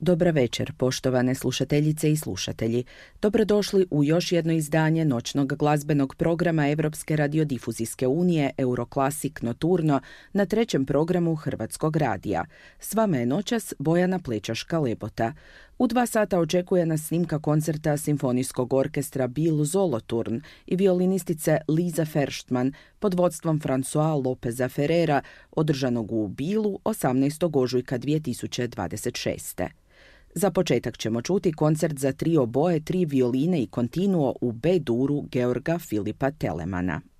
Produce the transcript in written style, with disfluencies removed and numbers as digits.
Dobra večer, poštovane slušateljice i slušatelji. Dobrodošli u još jedno izdanje noćnog glazbenog programa Europske radiodifuzijske unije Euroclassic Nocturno na trećem programu Hrvatskog radija. S vama je noćas Bojana Plečaška-Lebota. U 2 sata očekuje nas snimka koncerta Simfonijskog orkestra Bill Zolothurn i violinistice Lisa Ferschtman pod vodstvom François Lopeza Ferrera, održanog u Billu 18. ožujka 2026. Za početak ćemo čuti koncert za 3 oboe, 3 violine i kontinuo u B-duru Georga Filipa Telemana.